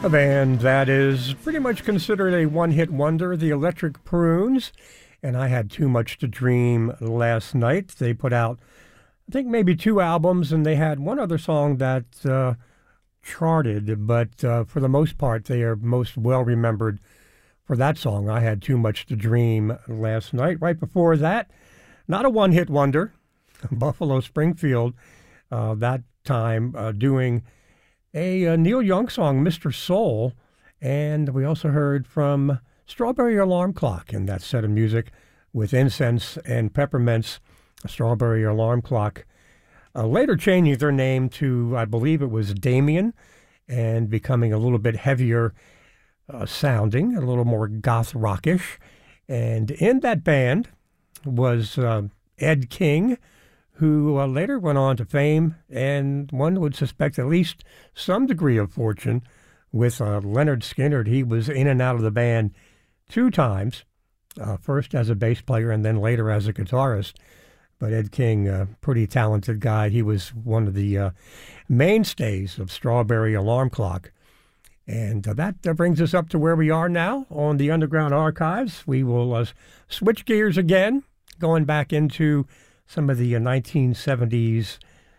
A band that is pretty much considered a one-hit wonder, the Electric Prunes, and I Had Too Much to Dream last night. They put out, I think, maybe 2 albums, and they had one other song that charted, but for the most part, they are most well-remembered for that song, I Had Too Much to Dream last night. Right before that, not a one-hit wonder, Buffalo Springfield, that time doing a Neil Young song, Mr. Soul, and we also heard from Strawberry Alarm Clock in that set of music with Incense and Peppermints, Strawberry Alarm Clock, later changing their name to, I believe it was Damien, and becoming a little bit heavier sounding, a little more goth rockish. And in that band was Ed King, who later went on to fame, and one would suspect at least some degree of fortune with Leonard Skinner. He was in and out of the band 2 times, first as a bass player and then later as a guitarist. But Ed King, a pretty talented guy. He was one of the mainstays of Strawberry Alarm Clock. And that brings us up to where we are now on the Underground Archives. We will switch gears again, going back into some of the 1970s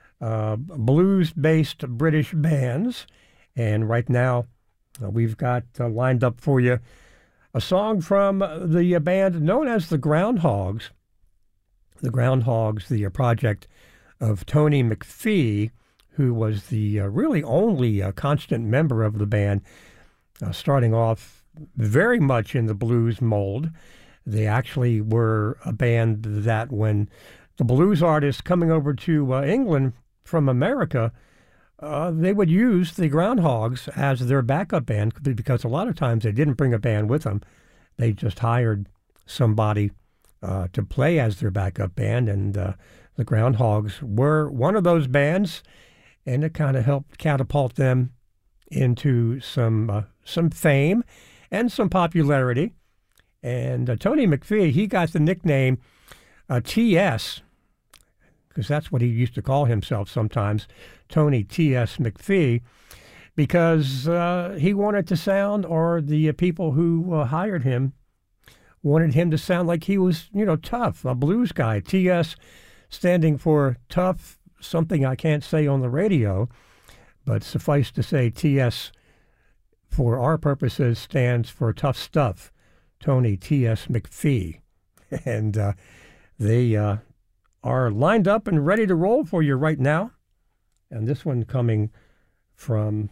blues-based British bands. And right now, we've got lined up for you a song from the band known as the Groundhogs. The Groundhogs, the project of Tony McPhee, who was the really only constant member of the band, starting off very much in the blues mold. They actually were a band that when the blues artists coming over to England from America, they would use the Groundhogs as their backup band because a lot of times they didn't bring a band with them. They just hired somebody to play as their backup band, and the Groundhogs were one of those bands, and it kind of helped catapult them into some fame and some popularity. And Tony McPhee, he got the nickname T.S., because that's what he used to call himself sometimes, Tony T.S. McPhee, because he wanted to sound, or the people who hired him wanted him to sound like he was, tough, a blues guy. T.S. standing for tough, something I can't say on the radio, but suffice to say T.S. for our purposes stands for tough stuff, Tony T.S. McPhee. And they are lined up and ready to roll for you right now. And this one coming from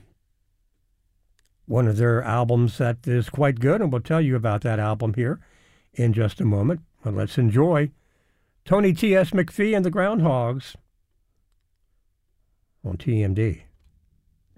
one of their albums that is quite good, and we'll tell you about that album here in just a moment. But let's enjoy Tony T.S. McPhee and the Groundhogs on TMD.